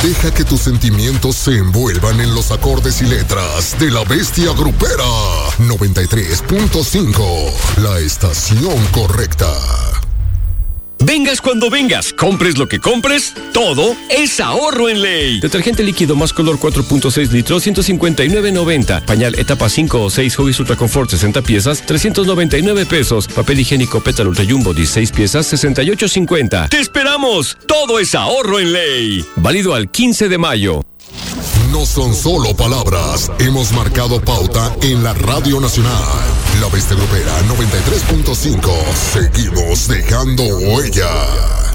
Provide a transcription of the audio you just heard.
Deja que tus sentimientos se envuelvan en los acordes y letras de La Bestia Grupera. 93.5, la estación correcta. Vengas cuando vengas, compres lo que compres, todo es ahorro en Ley. Detergente líquido más color 4.6 litros, 159.90. Pañal etapa 5 o 6 Huggies Ultra Confort 60 piezas, 399 pesos. Papel higiénico Pétalo Ultra Jumbo 16 piezas, 68.50. ¡Te esperamos! Todo es ahorro en Ley. Válido al 15 de mayo. No son solo palabras, hemos marcado pauta en la Radio Nacional. La Bestia Grupera 93.5, seguimos dejando huella.